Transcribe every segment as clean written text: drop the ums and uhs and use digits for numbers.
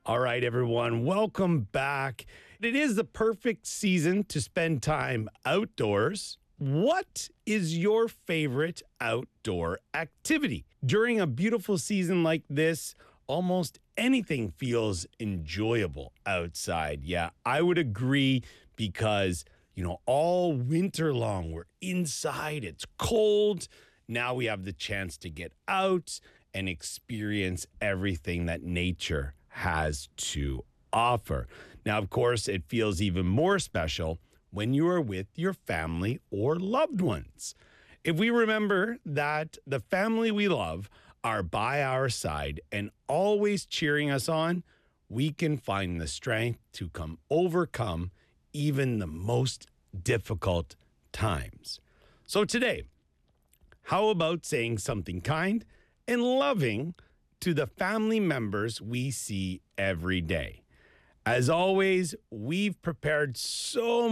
All right, everyone, welcome back. It is the perfect season to spend time outdoors. What is your favorite outdoor activity? During a beautiful season like this, almost anything feels enjoyable outside. Yeah, I would agree because, all winter long we're inside, it's cold. Now we have the chance to get out and experience everything that nature has to offer. Now, of course, it feels even more special when you are with your family or loved ones. If we remember that the family we love are by our side and always cheering us on, we can find the strength to overcome even the most difficult times. So today, how about saying something kind and loving to the family members we see every day? As always, we've prepared so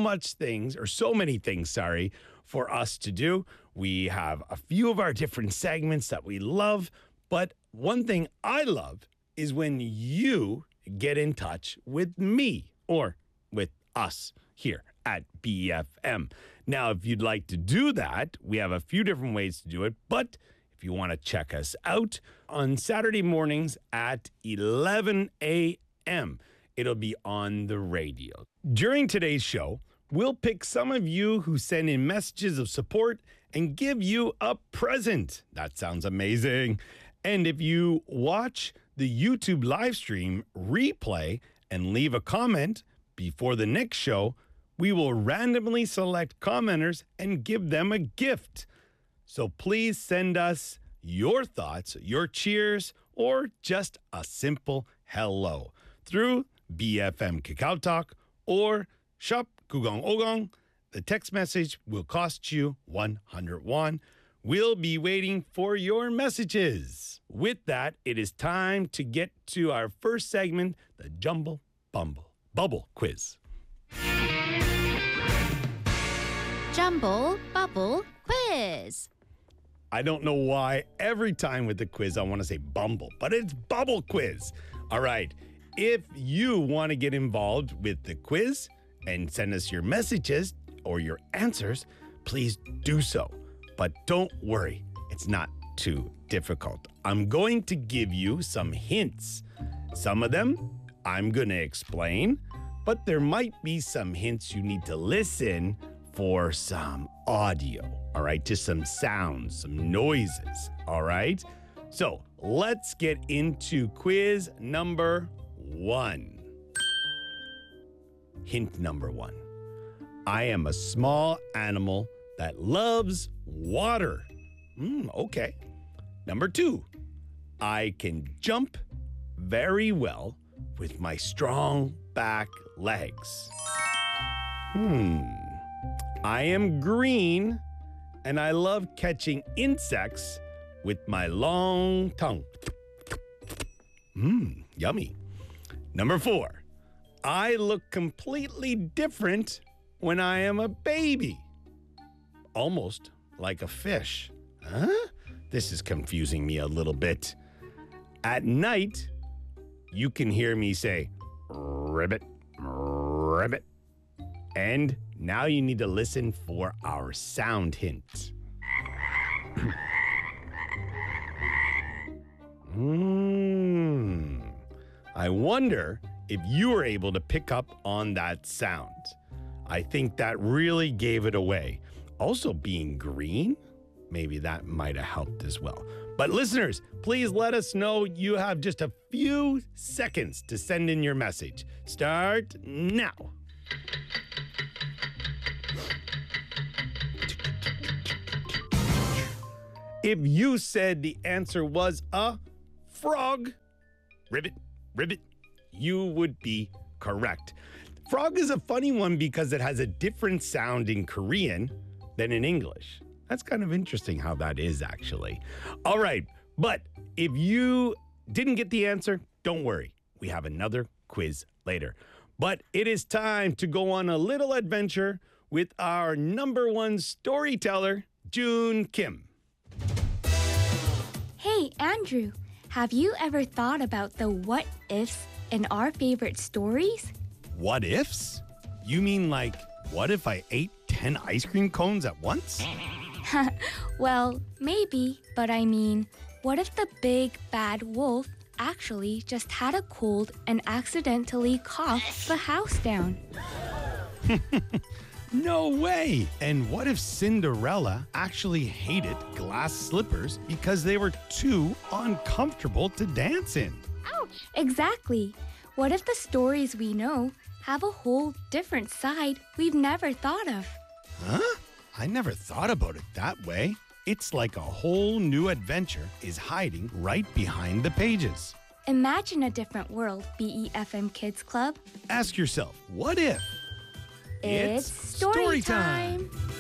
many things, for us to do. We have a few of our different segments that we love, but one thing I love is when you get in touch with me or with us here at BFM. Now, if you'd like to do that, we have a few different ways to do it, but if you want to check us out on Saturday mornings at 11 a.m., it'll be on the radio. During today's show, we'll pick some of you who send in messages of support and give you a present. That sounds amazing. And if you watch the YouTube live stream replay and leave a comment before the next show, we will randomly select commenters and give them a gift. So please send us your thoughts, your cheers, or just a simple hello through BFM Kakao Talk or Shop Kugong Ogong. The text message will cost you 100 won. We'll be waiting for your messages. With that, it is time to get to our first segment, the Jumble Bubble Quiz. Jumble Bubble Quiz. I don't know why every time with the quiz I want to say Bumble, but it's Bubble Quiz. All right. If you want to get involved with the quiz and send us your messages or your answers, please do so. But don't worry, it's not too difficult. I'm going to give you some hints. Some of them I'm going to explain, but there might be some hints you need to listen for some audio, all right? Just some sounds, some noises, all right? So let's get into quiz number 1. Hint number 1. I am a small animal that loves water. Okay. Number 2. I can jump very well with my strong back legs. I am green and I love catching insects with my long tongue. Yummy. Number 4, I look completely different when I am a baby. Almost like a fish. Huh? This is confusing me a little bit. At night, you can hear me say, ribbit, ribbit. And now you need to listen for our sound hint. I wonder if you were able to pick up on that sound. I think that really gave it away. Also, being green, maybe that might have helped as well. But listeners, please let us know. You have just a few seconds to send in your message. Start now. If you said the answer was a frog, ribbit, ribbit, you would be correct. Frog is a funny one because it has a different sound in Korean than in English. That's kind of interesting how that is, actually. All right, but if you didn't get the answer, don't worry. We have another quiz later. But it is time to go on a little adventure with our number 1 storyteller, June Kim. Hey, Andrew, have you ever thought about the what ifs in our favorite stories? What ifs? You mean like, what if I ate 10 ice cream cones at once? Well, maybe, but I mean, what if the big bad wolf actually just had a cold and accidentally coughed the house down? No way! And what if Cinderella actually hated glass slippers because they were too uncomfortable to dance in? Exactly. What if the stories we know have a whole different side we've never thought of? Huh? I never thought about it that way. It's like a whole new adventure is hiding right behind the pages. Imagine a different world, BEFM Kids Club. Ask yourself, what if? It's story time.